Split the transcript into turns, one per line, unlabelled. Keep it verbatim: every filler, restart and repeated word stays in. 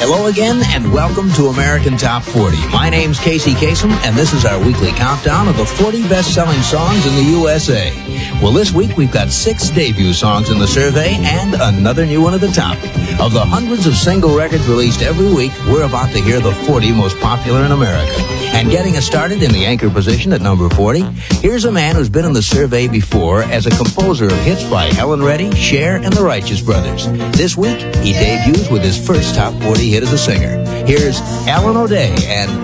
Hello again, and welcome to American Top forty. My name's Casey Kasem, and this is our weekly countdown of the forty best-selling songs in the U S A. Well, this week we've got six debut songs in the survey and another new one at the top. Of the hundreds of single records released every week, we're about to hear the forty most popular in America. And getting us started in the anchor position at number forty, here's a man who's been in the survey before as a composer of hits by Helen Reddy, Cher, and the Righteous Brothers. This week, he debuts with his first top forty hit as a singer. Here's Alan O'Day and